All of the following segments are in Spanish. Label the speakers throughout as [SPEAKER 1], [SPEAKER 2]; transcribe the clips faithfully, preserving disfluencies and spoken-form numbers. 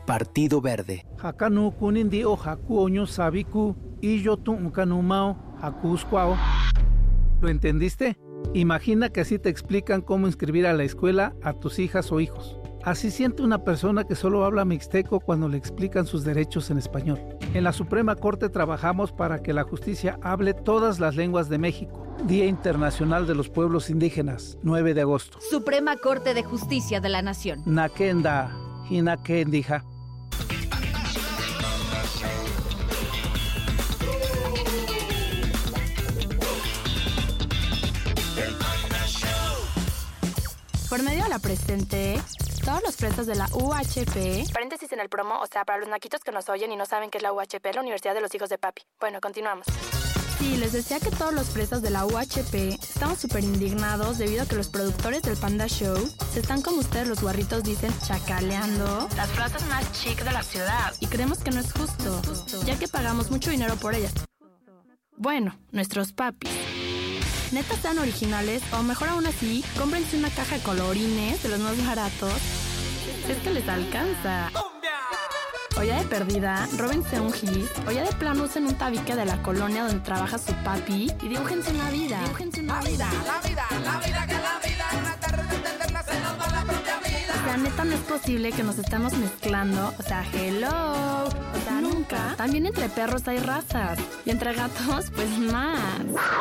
[SPEAKER 1] Partido Verde.
[SPEAKER 2] Hakanu kunindi o haku oño sabiku y yo tu unkanumao haku squao. ¿Lo entendiste? Imagina que así te explican cómo inscribir a la escuela a tus hijas o hijos. Así siente una persona que solo habla mixteco cuando le explican sus derechos en español. En la Suprema Corte trabajamos para que la justicia hable todas las lenguas de México. Día Internacional de los Pueblos Indígenas, nueve de agosto.
[SPEAKER 3] Suprema Corte de Justicia de la Nación.
[SPEAKER 2] Nakenda, hinakendija.
[SPEAKER 4] Por medio de la presente, todos los presos de la U H P... Paréntesis en el promo, o sea, para los naquitos que nos oyen y no saben qué es la U H P, la Universidad de los Hijos de Papi. Bueno, continuamos. Sí, les decía que todos los presos de la U H P estamos súper indignados debido a que los productores del Panda Show se están, como ustedes los guarritos dicen, chacaleando las plazas más chic de la ciudad. Y creemos que no es justo, no es justo, ya que pagamos mucho dinero por ellas. Bueno, nuestros papis. Neta sean originales, o mejor aún así, cómprense una caja de colorines de los más baratos, si es que les alcanza. O ya de perdida, róbense un hit, o ya de plano usen un tabique de la colonia donde trabaja su papi y dibújense una vida. Dibújense una vida. La vida, la vida, que la vida, una tarde de entenderla se nos va la propia vida. O sea, neta no es posible que nos estemos mezclando, o sea, hello, o sea, nunca. También entre perros hay razas, y entre gatos, pues más.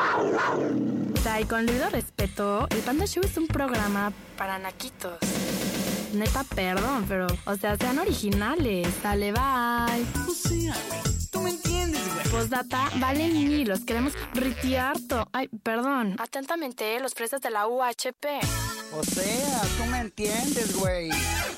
[SPEAKER 4] O sea, y con el debido respeto, el Panda Show es un programa para naquitos. Neta, perdón, pero, o sea, sean originales. Dale, bye.
[SPEAKER 5] O sea, tú me entiendes, güey.
[SPEAKER 4] Postdata, valen mil, los queremos ritiarto. Ay, perdón. Atentamente, los fresas de la U H P.
[SPEAKER 5] O sea, tú me entiendes, güey.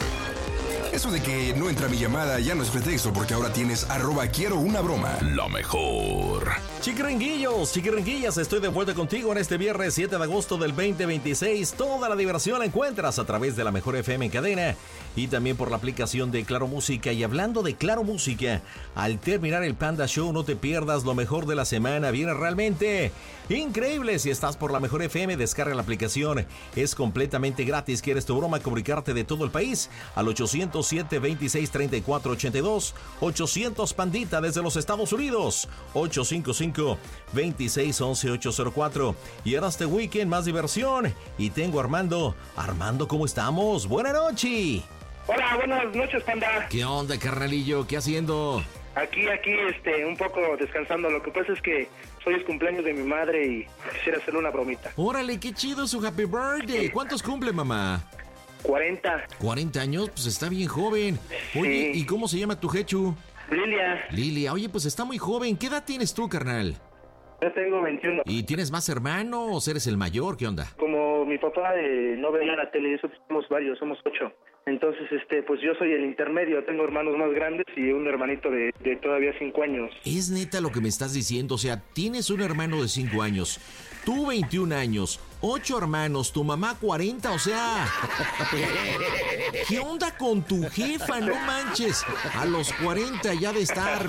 [SPEAKER 6] Eso de que no entra mi llamada ya no es pretexto, porque ahora tienes arroba quiero una broma.
[SPEAKER 7] La mejor. Chiquiringuillos, chiquiringuillas, estoy de vuelta contigo en este viernes siete de agosto del veinte veintiséis. Toda la diversión la encuentras a través de la Mejor F M en cadena y también por la aplicación de Claro Música. Y hablando de Claro Música, al terminar el Panda Show no te pierdas lo mejor de la semana. Viene realmente increíble. Si estás por la Mejor F M, descarga la aplicación. Es completamente gratis. ¿Quieres tu broma? Comunicarte de todo el país al ochocientos siete, veintiséis, treinta y cuatro ochenta y dos. ochocientos Pandita desde los Estados Unidos. ocho cinco cinco, veintiséis, once, ochocientos cuatro. Y ahora este weekend más diversión. Y tengo a Armando. Armando, ¿cómo estamos? Buenas noches.
[SPEAKER 8] Hola, buenas noches, Panda.
[SPEAKER 7] ¿Qué onda, carnalillo? ¿Qué haciendo?
[SPEAKER 8] Aquí, aquí, este, un poco descansando. Lo que pasa es que hoy es cumpleaños de mi madre y quisiera hacerle una bromita.
[SPEAKER 7] Órale, qué chido su happy birthday. ¿Cuántos cumple, mamá?
[SPEAKER 8] cuarenta.
[SPEAKER 7] ¿cuarenta años? Pues está bien joven. Oye, sí. ¿Y cómo se llama tu jechu?
[SPEAKER 8] Lilia.
[SPEAKER 7] Lilia, oye, pues está muy joven. ¿Qué edad tienes tú, carnal?
[SPEAKER 8] Yo tengo veintiuno.
[SPEAKER 7] ¿Y tienes más hermanos? ¿Eres el mayor? ¿Qué onda?
[SPEAKER 8] Como mi papá eh, no veía la tele, eso somos varios, somos ocho. Entonces, este, pues yo soy el intermedio, tengo hermanos más grandes y un hermanito de, de todavía cinco años.
[SPEAKER 7] Es neta lo que me estás diciendo, o sea, tienes un hermano de cinco años, tú veintiún años, ocho hermanos, tu mamá cuarenta, o sea... ¿Qué onda con tu jefa? No manches, a los cuarenta ya de estar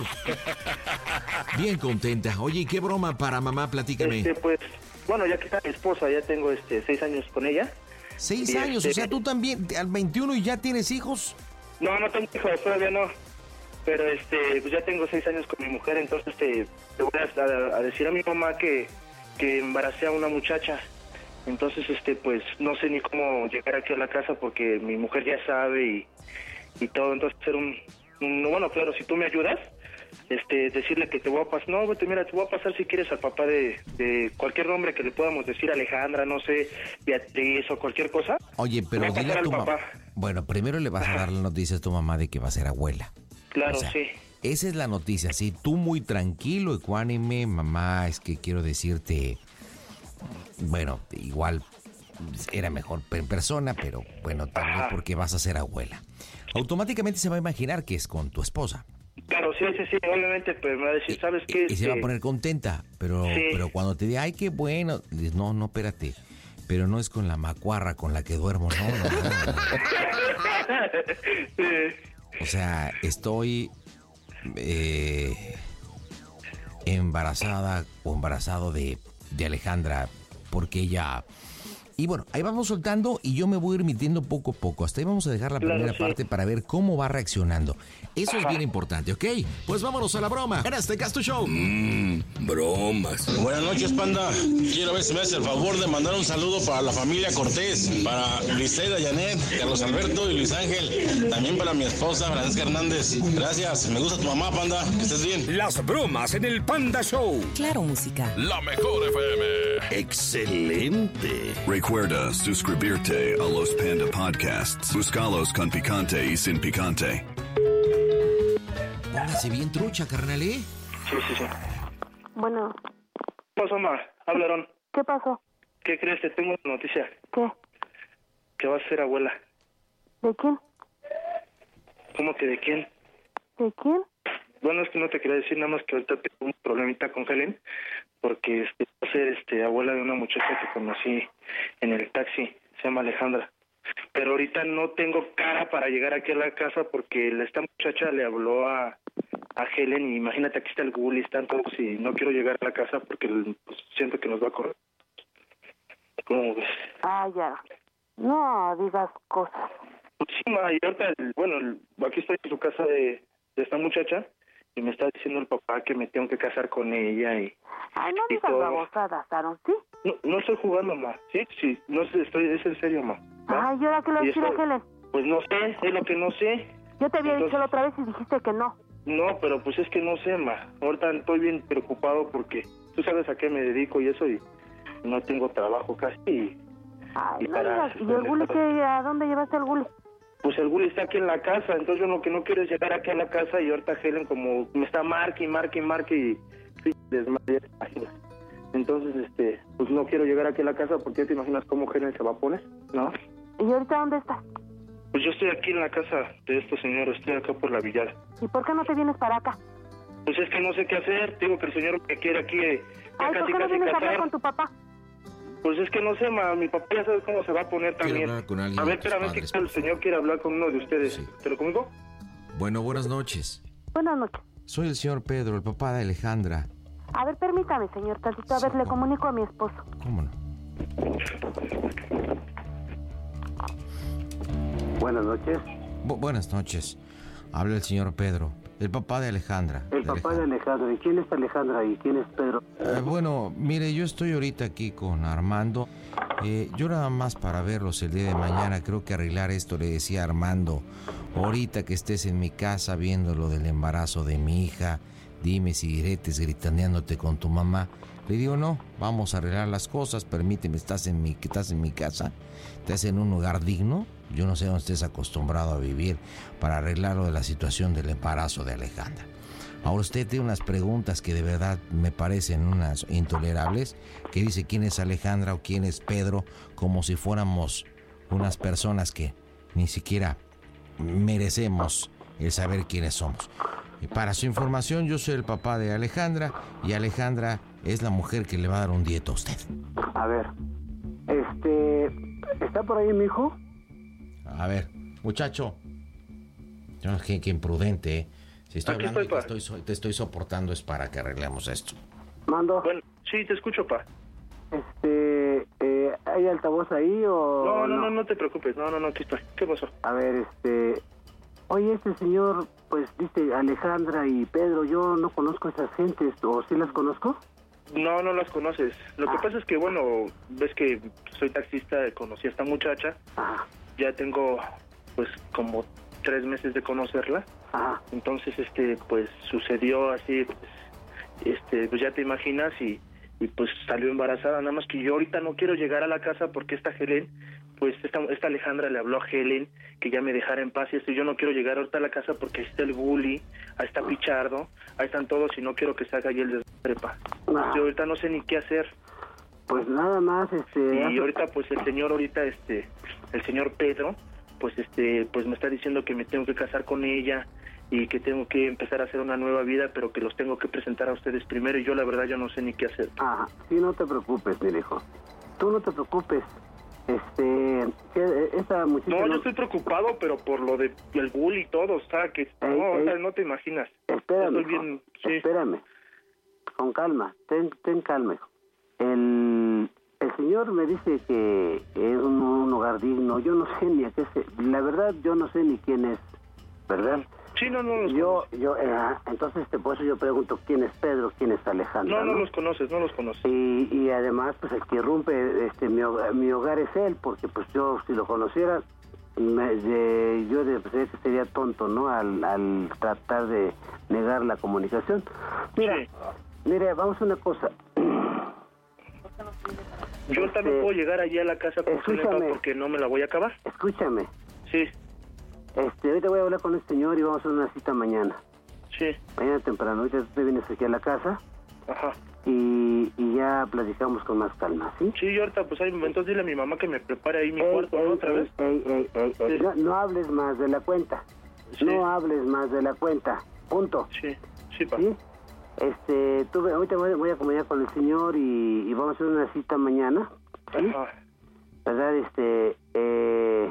[SPEAKER 7] bien contenta. Oye, ¿qué broma para mamá? Platícame.
[SPEAKER 8] Este, pues, bueno, ya que está mi esposa, ya tengo este seis años con ella.
[SPEAKER 7] Seis años, este, o sea, tú también, al veintiuno y ya tienes hijos.
[SPEAKER 8] No, no tengo hijos, todavía no. Pero este, pues ya tengo seis años con mi mujer, entonces este, le voy a, a decir a mi mamá que, que embaracé a una muchacha. Entonces, este, pues no sé ni cómo llegar aquí a la casa porque mi mujer ya sabe y, y todo. Entonces, hacer un, un, bueno, claro, si tú me ayudas, este, decirle que te voy a pasar, no, vete, mira, te voy a pasar si quieres al papá de, de cualquier nombre que le podamos decir, Alejandra, no sé, Beatriz o cualquier cosa.
[SPEAKER 7] Oye, pero dile a tu mamá. Bueno, primero le vas a dar la noticia a tu mamá de que va a ser abuela.
[SPEAKER 8] Claro,
[SPEAKER 7] o sea,
[SPEAKER 8] sí.
[SPEAKER 7] Esa es la noticia, sí, tú muy tranquilo, ecuánime, mamá, es que quiero decirte, bueno, igual era mejor en persona, pero bueno, también Ajá. porque vas a ser abuela. Automáticamente se va a imaginar que es con tu esposa.
[SPEAKER 8] Claro, sí, sí, sí, obviamente, pero me va a decir, ¿sabes qué?
[SPEAKER 7] Y, y se va a poner contenta, pero, sí. pero cuando te diga, ay, qué bueno, dices, no, no, espérate, pero no es con la macuarra con la que duermo, no, no, no, no. Sí. O sea, estoy eh, embarazada o embarazado de, de Alejandra porque ella
[SPEAKER 1] Y bueno, ahí vamos soltando y yo me voy a ir metiendo poco a poco. Hasta ahí vamos a dejar la
[SPEAKER 8] Claro,
[SPEAKER 1] primera
[SPEAKER 8] sí.
[SPEAKER 1] parte para ver cómo va reaccionando. Eso
[SPEAKER 8] Ajá.
[SPEAKER 1] es bien importante, ¿ok? Pues vámonos a la broma. En este Casto Show.
[SPEAKER 9] Mmm, bromas. Buenas noches, panda. Quiero ver si me hace el favor de mandar un saludo para la familia Cortés, para Briseida, Janet, Carlos Alberto y Luis Ángel. También para mi esposa, Francisca Hernández. Gracias. Me gusta tu mamá, panda. Que estés bien.
[SPEAKER 10] Las bromas en el Panda Show.
[SPEAKER 11] Claro, música.
[SPEAKER 10] La mejor F M.
[SPEAKER 9] Excelente.
[SPEAKER 12] Recuerda suscribirte a los Panda Podcasts. Búscalos con picante y sin picante.
[SPEAKER 1] Póngase bien trucha, carnal, ¿eh?
[SPEAKER 8] Sí, sí, sí.
[SPEAKER 4] Bueno,
[SPEAKER 8] ¿Qué pasó, ma? Hablaron.
[SPEAKER 4] ¿qué pasó?
[SPEAKER 8] ¿Qué crees? Te tengo una noticia.
[SPEAKER 4] ¿Qué?
[SPEAKER 8] Que vas a ser abuela.
[SPEAKER 4] ¿De quién?
[SPEAKER 8] ¿Cómo que de quién?
[SPEAKER 4] ¿De quién?
[SPEAKER 8] Bueno, es que no te quería decir nada más que ahorita tengo un problemita con Helen, porque este, voy a ser este, abuela de una muchacha que conocí en el taxi, se llama Alejandra. Pero ahorita no tengo cara para llegar aquí a la casa porque esta muchacha le habló a, a Helen y imagínate, aquí está el Google y están todos y no quiero llegar a la casa porque pues, siento que nos va a correr. ¿Cómo ves?
[SPEAKER 4] Ah, ya. No digas cosas.
[SPEAKER 8] Pues sí, ma, y ahorita, bueno, aquí estoy en su casa de, de esta muchacha y me está diciendo el papá que me tengo que casar con ella y...
[SPEAKER 4] Ay, no
[SPEAKER 8] y
[SPEAKER 4] digas
[SPEAKER 8] todo.
[SPEAKER 4] babosadas, Aaron, ¿sí?
[SPEAKER 8] No, no estoy jugando, ma. Sí, sí, no sé, estoy, es en serio, ma. ¿Va?
[SPEAKER 4] Ay, ¿y ahora qué le
[SPEAKER 8] Y
[SPEAKER 4] decir a
[SPEAKER 8] eso-
[SPEAKER 4] Helen?
[SPEAKER 8] Pues no sé, es lo que no sé.
[SPEAKER 4] Yo te había
[SPEAKER 8] Entonces-
[SPEAKER 4] dicho la otra vez y dijiste que no.
[SPEAKER 8] No, pero pues es que no sé, ma. Ahorita estoy bien preocupado porque tú sabes a qué me dedico y eso y no tengo trabajo casi. Y,
[SPEAKER 4] Ay,
[SPEAKER 8] y
[SPEAKER 4] no digas. ¿Y el Guli qué? ¿A dónde llevaste al Guli?
[SPEAKER 8] Pues el Guli está aquí en la casa, entonces yo lo que no quiero es llegar aquí a la casa y ahorita Helen como me está marque y marque y marque y sí, desmayé, te imaginas. Entonces, este, pues no quiero llegar aquí a la casa porque ya te imaginas cómo Helen se va a poner, ¿no?
[SPEAKER 4] ¿Y ahorita dónde estás?
[SPEAKER 8] Pues yo estoy aquí en la casa de estos señores, estoy acá por la villada.
[SPEAKER 4] ¿Y por qué no te vienes para acá?
[SPEAKER 8] Pues es que no sé qué hacer, digo que el señor me quiere aquí eh, ya
[SPEAKER 4] Ay, ¿por
[SPEAKER 8] casi
[SPEAKER 4] qué no
[SPEAKER 8] casi
[SPEAKER 4] vienes a hablar
[SPEAKER 8] casar.
[SPEAKER 4] con tu papá?
[SPEAKER 8] Pues es que no sé, ma, mi papá ya sabe cómo se va a poner también.
[SPEAKER 1] hablar con alguien
[SPEAKER 8] A
[SPEAKER 1] de
[SPEAKER 8] ver,
[SPEAKER 1] tus
[SPEAKER 8] espérame,
[SPEAKER 1] padres,
[SPEAKER 8] que el
[SPEAKER 1] por
[SPEAKER 8] señor quiere hablar con uno de ustedes.
[SPEAKER 1] Sí.
[SPEAKER 8] ¿Te lo comunico?
[SPEAKER 1] Bueno, buenas noches.
[SPEAKER 4] Buenas noches.
[SPEAKER 1] Soy el señor Pedro, el papá de Alejandra.
[SPEAKER 4] A ver, permítame, señor tantito. A
[SPEAKER 1] Sí,
[SPEAKER 4] ver, le
[SPEAKER 1] ¿cómo?
[SPEAKER 4] comunico a mi esposo.
[SPEAKER 1] ¿Cómo no?
[SPEAKER 13] Buenas noches.
[SPEAKER 1] Bu- buenas noches. Habla el señor Pedro, el papá de Alejandra.
[SPEAKER 13] El papá de Alejandra. ¿Y quién es Alejandra y quién es Pedro?
[SPEAKER 1] Eh, bueno, mire, yo estoy ahorita aquí con Armando. Eh, yo nada más para verlos el día de mañana, creo que arreglar esto, le decía a Armando, ahorita que estés en mi casa viendo lo del embarazo de mi hija, dime si diretes gritaneándote con tu mamá. Le digo, no, vamos a arreglar las cosas, permíteme, estás en mi, estás en mi casa, estás en un lugar digno, yo no sé dónde estés acostumbrado a vivir para arreglar lo de la situación del embarazo de Alejandra. Ahora usted tiene unas preguntas que de verdad me parecen unas intolerables, que dice quién es Alejandra o quién es Pedro, como si fuéramos unas personas que ni siquiera merecemos el saber quiénes somos. Y para su información, yo soy el papá de Alejandra y Alejandra es la mujer que le va a dar un dieto a usted.
[SPEAKER 13] A ver, este, ¿está por ahí mi hijo?
[SPEAKER 1] A ver, muchacho, yo, qué, qué imprudente, ¿eh? Si estoy
[SPEAKER 8] Aquí
[SPEAKER 1] hablando
[SPEAKER 8] estoy,
[SPEAKER 1] y te
[SPEAKER 8] pa.
[SPEAKER 1] estoy, te estoy soportando es para que arreglemos esto.
[SPEAKER 13] Mando.
[SPEAKER 8] Bueno, sí, te escucho, pa.
[SPEAKER 13] Este, eh, ¿hay altavoz ahí o...?
[SPEAKER 8] No, no, no, no te preocupes. No, no, no, aquí estoy. ¿Qué pasó?
[SPEAKER 13] A ver, este... Oye, este señor, pues, dice Alejandra y Pedro, yo no conozco a esas gentes, ¿o sí las conozco?
[SPEAKER 8] No, no las conoces. Lo
[SPEAKER 13] Ah.
[SPEAKER 8] que pasa es que, bueno, ves que soy taxista, conocí a esta muchacha.
[SPEAKER 13] Ah,
[SPEAKER 8] Ya tengo, pues, como tres meses de conocerla.
[SPEAKER 13] ah,
[SPEAKER 8] Entonces, este, pues, sucedió así, pues, este, pues ya te imaginas y, y pues salió embarazada. Nada más que yo ahorita no quiero llegar a la casa porque esta Helen, pues esta, esta Alejandra le habló a Helen que ya me dejara en paz y esto. Yo no quiero llegar ahorita a la casa porque ahí está el Guli, ahí está Pichardo, ahí están todos y no quiero que salga ahí el desprepa.
[SPEAKER 13] Ah.
[SPEAKER 8] Yo ahorita no sé ni qué hacer.
[SPEAKER 13] pues nada más, este...
[SPEAKER 8] Y
[SPEAKER 13] hace-
[SPEAKER 8] ahorita pues el señor ahorita este el señor Pedro pues este pues me está diciendo que me tengo que casar con ella y que tengo que empezar a hacer una nueva vida, pero que los tengo que presentar a ustedes primero y yo la verdad yo no sé ni qué hacer.
[SPEAKER 13] Ah, sí, no te preocupes, mi hijo. Tú no te preocupes. Este, que esta muchacha...
[SPEAKER 8] No, yo estoy preocupado, pero por lo de el bull y todo, o sea, que
[SPEAKER 13] Ey,
[SPEAKER 8] no, o sea,
[SPEAKER 13] ey.
[SPEAKER 8] no te imaginas.
[SPEAKER 13] Espérame,
[SPEAKER 8] Estoy
[SPEAKER 13] hijo.
[SPEAKER 8] bien, sí.
[SPEAKER 13] Espérame. Con calma, ten, ten calma, hijo. El, el señor señor me dice que es un, un hogar digno. Yo no sé ni a qué se... La verdad, yo no sé ni quién es, ¿verdad?
[SPEAKER 8] Sí, no, no los
[SPEAKER 13] Yo, yo, eh, entonces, este, por eso yo pregunto quién es Pedro, quién es Alejandra.
[SPEAKER 8] No, no,
[SPEAKER 13] ¿no?
[SPEAKER 8] los conoces, no los conoces.
[SPEAKER 13] Y, y además, pues el que irrumpe este, mi, hogar, mi hogar es él, porque pues yo, si lo conociera, me, de, yo de, pues, sería tonto, ¿no? Al, al tratar de negar la comunicación. Mira, sí. mire, vamos a una cosa.
[SPEAKER 8] Yo este, también puedo llegar allí a la casa con Julieta porque no me la voy a acabar.
[SPEAKER 13] Escúchame.
[SPEAKER 8] Sí.
[SPEAKER 13] Este, ahorita voy a hablar con el señor y vamos a hacer una cita mañana.
[SPEAKER 8] Sí.
[SPEAKER 13] Mañana temprano. Ahorita tú te vienes aquí a la casa.
[SPEAKER 8] Ajá.
[SPEAKER 13] Y, y ya platicamos con más calma, ¿sí?
[SPEAKER 8] Sí, yo ahorita, pues ahí, entonces dile a mi mamá que me prepare ahí mi ey, cuarto,
[SPEAKER 13] ey,
[SPEAKER 8] ¿no? Otra
[SPEAKER 13] ey,
[SPEAKER 8] vez.
[SPEAKER 13] Ey, ey, ey, ey. Sí. No, no hables más de la cuenta. Sí. No hables más de la cuenta. Punto.
[SPEAKER 8] Sí, sí, pa.
[SPEAKER 13] ¿Sí? Este, tú, ahorita voy, voy a comunicar con el señor y, y vamos a hacer una cita mañana. ¿Sí?
[SPEAKER 8] Ajá.
[SPEAKER 13] ¿Verdad? Este, eh...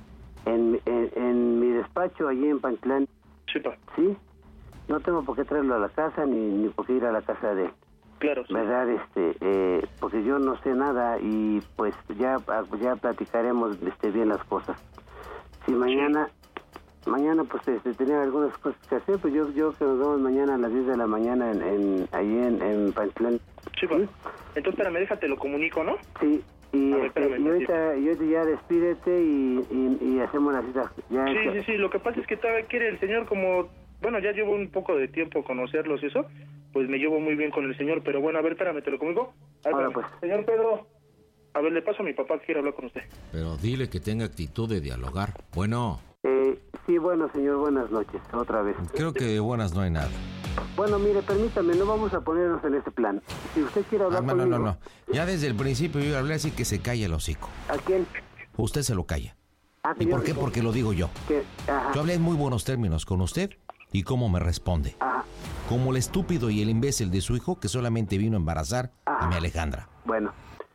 [SPEAKER 13] En, en, en mi despacho allí en Pantlán.
[SPEAKER 8] Sí, pa.
[SPEAKER 13] Sí. No tengo por qué traerlo a la casa ni, ni por qué ir a la casa de él.
[SPEAKER 8] Claro. Sí.
[SPEAKER 13] ¿Verdad? Este, eh, porque yo no sé nada y pues ya ya platicaremos este, bien las cosas. Si mañana, sí. mañana pues este, tenía algunas cosas que hacer, pues yo yo que nos vemos mañana a las diez de la mañana en, en allí en, en Pantlán.
[SPEAKER 8] Sí, pa. ¿Sí? Entonces, espérame, déjate, lo comunico, ¿no?
[SPEAKER 13] Sí. Y,
[SPEAKER 8] ver,
[SPEAKER 13] este, y ahorita, y ahorita ya despídete y, y, y hacemos la cita. Ya
[SPEAKER 8] sí,
[SPEAKER 13] es...
[SPEAKER 8] sí, sí, lo que pasa es que todavía quiere el señor como... Bueno, ya llevo un poco de tiempo conocerlos y eso, pues me llevo muy bien con el señor, pero bueno, a ver, espérame, ¿te lo comunico?
[SPEAKER 13] Ahora pues.
[SPEAKER 8] Señor Pedro, a ver, le paso a mi papá que quiere hablar con usted.
[SPEAKER 1] Pero dile que tenga actitud de dialogar. Bueno.
[SPEAKER 13] Eh, sí, bueno, señor, buenas noches, otra vez.
[SPEAKER 1] Creo que de buenas no hay nada.
[SPEAKER 13] Bueno, mire, permítame, no vamos a ponernos en ese plan. Si usted quiere hablar
[SPEAKER 1] ah, no,
[SPEAKER 13] conmigo...
[SPEAKER 1] No, no, no, ya desde el principio yo hablé así que se calle el hocico.
[SPEAKER 13] ¿A quién?
[SPEAKER 1] Usted se lo calla.
[SPEAKER 13] Ah,
[SPEAKER 1] ¿Y por qué? Porque lo digo yo.
[SPEAKER 13] ¿Qué? Ajá.
[SPEAKER 1] Yo hablé en muy buenos términos con usted y cómo me responde.
[SPEAKER 13] Ajá.
[SPEAKER 1] Como el estúpido y el imbécil de su hijo que solamente vino a embarazar Ajá. a mi Alejandra.
[SPEAKER 13] Bueno,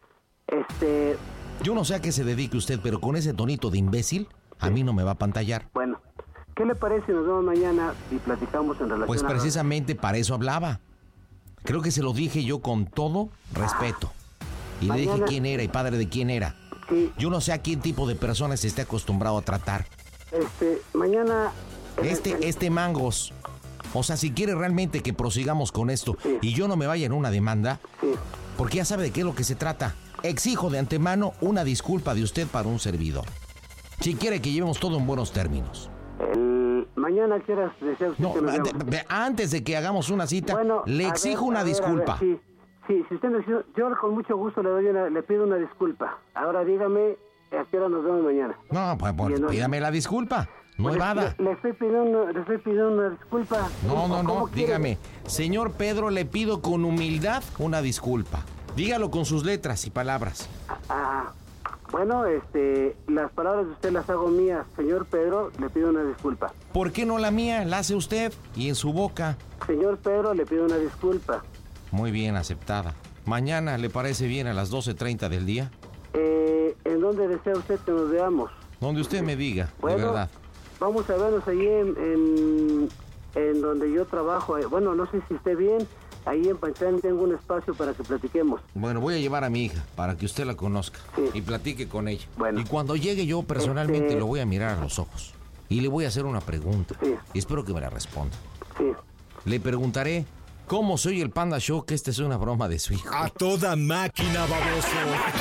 [SPEAKER 13] este...
[SPEAKER 1] Yo no sé a qué se dedique usted, pero con ese tonito de imbécil, a mí no me va a pantallar.
[SPEAKER 13] Bueno. ¿Qué le parece si nos vemos mañana y platicamos en relación
[SPEAKER 1] Pues
[SPEAKER 13] a...
[SPEAKER 1] precisamente para eso hablaba. Creo que se lo dije yo con todo respeto. Y mañana... le dije quién era y padre de quién era.
[SPEAKER 13] Sí.
[SPEAKER 1] Yo no sé a qué tipo de personas esté acostumbrado a tratar.
[SPEAKER 13] Este, mañana...
[SPEAKER 1] Este, este mangos. O sea, si quiere realmente que prosigamos con esto
[SPEAKER 13] sí.
[SPEAKER 1] y yo no me vaya en una demanda,
[SPEAKER 13] sí.
[SPEAKER 1] porque ya sabe de qué es lo que se trata. Exijo de antemano una disculpa de usted para un servidor. Si quiere que llevemos todo en buenos términos.
[SPEAKER 13] El... Mañana, ¿qué horas desea usted
[SPEAKER 1] no,
[SPEAKER 13] que nos
[SPEAKER 1] de, de, antes de que hagamos una cita,
[SPEAKER 13] bueno,
[SPEAKER 1] le exijo
[SPEAKER 13] ver,
[SPEAKER 1] una
[SPEAKER 13] ver,
[SPEAKER 1] disculpa.
[SPEAKER 13] Ver, sí, sí, si usted me dice, yo con mucho gusto le doy una, le pido una disculpa. Ahora dígame a qué hora nos vemos mañana.
[SPEAKER 1] No, pues, pues no, pídame la disculpa. No
[SPEAKER 13] pues
[SPEAKER 1] evada.
[SPEAKER 13] Le, le, estoy pidiendo, le estoy pidiendo una disculpa.
[SPEAKER 1] No, no, no,
[SPEAKER 13] quiere?
[SPEAKER 1] dígame. Señor Pedro, le pido con humildad una disculpa. Dígalo con sus letras y palabras.
[SPEAKER 13] Ah, bueno, este, las palabras de usted las hago mías. Señor Pedro, le pido una disculpa.
[SPEAKER 1] ¿Por qué no la mía? La hace usted y en su boca.
[SPEAKER 13] Señor Pedro, le pido una disculpa.
[SPEAKER 1] Muy bien, aceptada. ¿Mañana le parece bien a las doce treinta del día?
[SPEAKER 13] Eh, ¿en dónde desea usted que nos veamos?
[SPEAKER 1] Donde usted me diga,
[SPEAKER 13] bueno,
[SPEAKER 1] de verdad.
[SPEAKER 13] Vamos a vernos ahí en, en, en donde yo trabajo. Bueno, no sé si esté bien. Ahí en Pantlán tengo un espacio para que platiquemos.
[SPEAKER 1] Bueno, voy a llevar a mi hija para que usted la conozca sí. y platique con ella.
[SPEAKER 13] Bueno.
[SPEAKER 1] Y cuando llegue yo personalmente
[SPEAKER 13] este...
[SPEAKER 1] lo voy a mirar a los ojos y le voy a hacer una pregunta.
[SPEAKER 13] Sí.
[SPEAKER 1] Y espero que me la responda.
[SPEAKER 13] Sí.
[SPEAKER 1] Le preguntaré cómo soy el Panda Show, que esta es una broma de su hijo.
[SPEAKER 10] A toda máquina, baboso.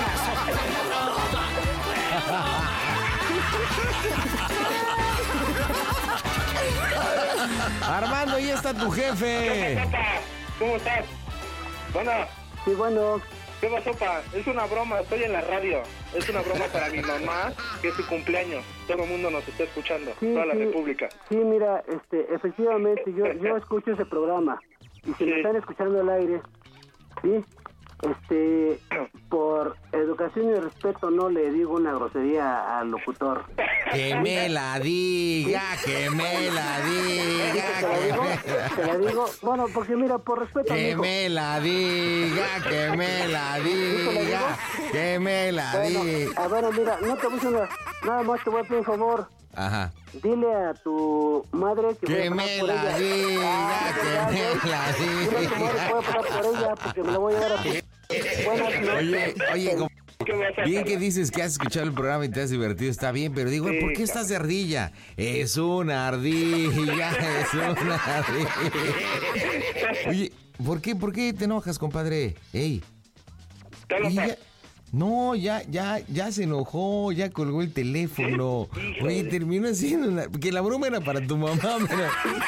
[SPEAKER 1] Armando, ahí está tu jefe.
[SPEAKER 8] ¿Qué pasa, ¿Cómo estás? Bueno.
[SPEAKER 13] Sí, bueno.
[SPEAKER 8] ¿Qué pasó, pa? Es una broma, estoy en la radio. Es una broma para mi mamá, que es su cumpleaños. Todo el mundo nos está escuchando,
[SPEAKER 13] sí,
[SPEAKER 8] toda
[SPEAKER 13] sí,
[SPEAKER 8] la República.
[SPEAKER 13] Sí, mira, este, efectivamente, yo, yo escucho ese programa. Y si sí. me están escuchando al aire, ¿sí? Este, por educación y respeto no le digo una grosería al locutor.
[SPEAKER 1] Que me la diga, ¿sí? que me la diga.
[SPEAKER 13] ¿Te la digo? ¿Te la digo? Bueno, porque mira, por respeto a mi
[SPEAKER 1] Que
[SPEAKER 13] hijo.
[SPEAKER 1] me la diga, que me la diga, que me la
[SPEAKER 13] bueno,
[SPEAKER 1] diga.
[SPEAKER 13] A ver, mira, no te voy a una, nada más te voy a pedir un favor.
[SPEAKER 1] Ajá.
[SPEAKER 13] Dile a tu madre que,
[SPEAKER 1] que me
[SPEAKER 13] por
[SPEAKER 1] la
[SPEAKER 13] ella.
[SPEAKER 1] diga,
[SPEAKER 13] ah,
[SPEAKER 1] que
[SPEAKER 13] ya,
[SPEAKER 1] me
[SPEAKER 13] ya,
[SPEAKER 1] la
[SPEAKER 13] diga. Dile a tu madre que voy a pasar por ella porque me la voy a llevar a tu... Buenas noches.
[SPEAKER 1] Oye, oye, Bien que dices que has escuchado el programa y te has divertido, está bien, pero digo, sí, ¿por qué estás de ardilla? Es una ardilla, es una ardilla. Oye, ¿por qué, por qué te enojas, compadre? Ey. Ya, no, ya, ya, ya se enojó, ya colgó el teléfono. ¿Sí? Oye, terminó haciendo una... Que la broma era para tu mamá, pero...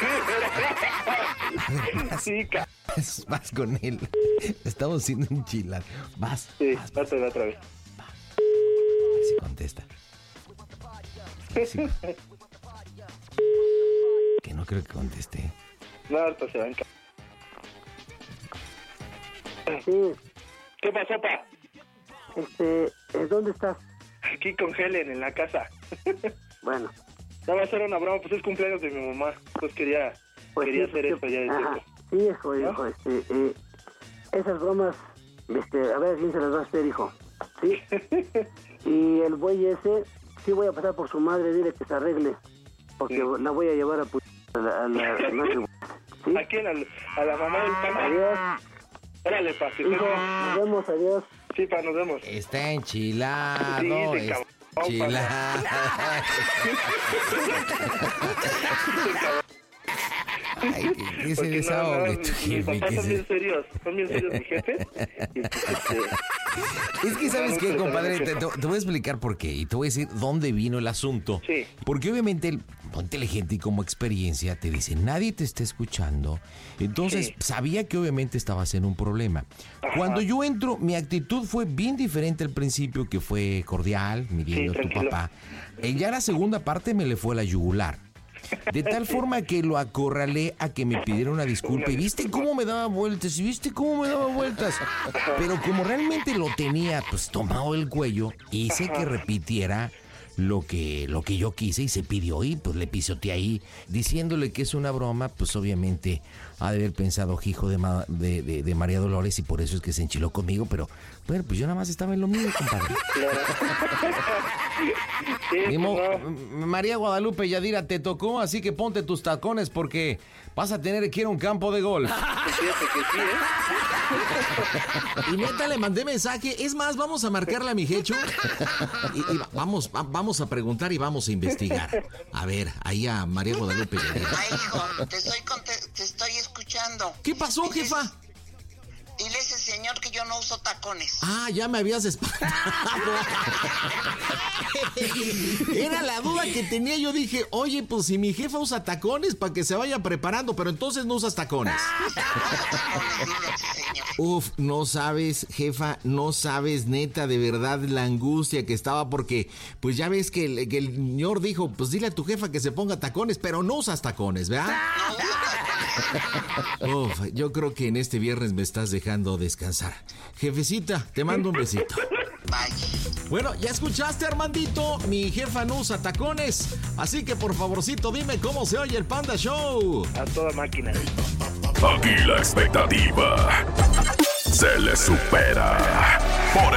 [SPEAKER 1] A ver, vas, vas, vas con él. Estamos haciendo un chilar. Vas.
[SPEAKER 8] Sí,
[SPEAKER 1] vas,
[SPEAKER 8] vas a otra vez.
[SPEAKER 1] Va. A ver si contesta. A ver si... Que no creo que conteste.
[SPEAKER 8] No, ahorita se va a enca...
[SPEAKER 13] Sí.
[SPEAKER 8] ¿Qué pasó, pa?
[SPEAKER 13] Este, ¿dónde estás?
[SPEAKER 8] Aquí con Helen, en la casa.
[SPEAKER 13] Bueno.
[SPEAKER 8] Ya va a ser una broma, pues es cumpleaños de mi mamá. Pues quería,
[SPEAKER 13] pues
[SPEAKER 8] quería
[SPEAKER 13] sí,
[SPEAKER 8] hacer esto ya de tiempo.
[SPEAKER 13] Sí, hijo, ¿no? Hijo, este, eh, esas bromas, este, a ver quién se las va a hacer, hijo. ¿Sí? Y el güey ese, sí voy a pasar por su madre, dile que se arregle. Porque sí. La voy a llevar a pu... a la... A, la,
[SPEAKER 8] ¿sí? ¿A quién? ¿A, a la mamá del pan?
[SPEAKER 13] Adiós.
[SPEAKER 8] Órale, pa. Que
[SPEAKER 13] hijo, nos vemos, adiós.
[SPEAKER 8] Sí, pa, nos vemos.
[SPEAKER 1] Está enchilado. Sí,
[SPEAKER 8] está
[SPEAKER 1] enchilado. Ay, ¿qué, qué se desahogue no, no, tu jefe?
[SPEAKER 8] Mis papás son
[SPEAKER 1] se...
[SPEAKER 8] bien serios, son bien serios mi jefe. Y, este...
[SPEAKER 1] Es que, ¿sabes qué, compadre? Te, te, te voy a explicar por qué y te voy a decir dónde vino el asunto.
[SPEAKER 8] Sí.
[SPEAKER 1] Porque obviamente el inteligente y como experiencia te dice, nadie te está escuchando. Entonces, sí. Sabía que obviamente estabas en un problema. Ajá. Cuando yo entro, mi actitud fue bien diferente al principio, que fue cordial, midiendo sí, a tu papá. En ya la segunda parte me le fue a la yugular. De tal forma que lo acorralé a que me pidiera una disculpa. ¿Y viste cómo me daba vueltas? ¿Y viste cómo me daba vueltas? Pero como realmente lo tenía pues tomado el cuello, hice que repitiera lo que, lo que yo quise y se pidió y pues le pisoteé ahí, diciéndole que es una broma. Pues obviamente ha de haber pensado hijo de, Ma, de, de, de María Dolores y por eso es que se enchiló conmigo, pero bueno, pues yo nada más estaba en lo mío, compadre. Sí, Mimo, no. María Guadalupe Yadira, te tocó, así que ponte tus tacones porque vas a tener que ir a un campo de golf. Y neta le mandé mensaje, es más, vamos a marcarle a mi jecho y, y vamos, va, vamos a preguntar y vamos a investigar. A ver, ahí a María Guadalupe Yadira.
[SPEAKER 11] Ay, hijo, te estoy, te estoy escuchando.
[SPEAKER 1] ¿Qué pasó,
[SPEAKER 11] diles,
[SPEAKER 1] jefa?
[SPEAKER 11] Dile a ese señor que yo no uso tacones.
[SPEAKER 1] Ah, ya me habías espantado. Era la duda que tenía. Yo dije, oye, pues si mi jefa usa tacones, para que se vaya preparando, pero entonces no usas tacones. Uf, no sabes, jefa, no sabes, neta, de verdad, la angustia que estaba, porque pues ya ves que el, que el señor dijo, pues dile a tu jefa que se ponga tacones, pero no usas tacones, ¿verdad? Uf, yo creo que en este viernes me estás dejando descansar. Jefecita, te mando un besito.
[SPEAKER 11] Bye.
[SPEAKER 1] Bueno, ya escuchaste, Armandito, mi jefa no usa tacones, así que por favorcito dime cómo se oye el Panda Show.
[SPEAKER 8] A toda máquina.
[SPEAKER 12] Aquí la expectativa se le supera. Por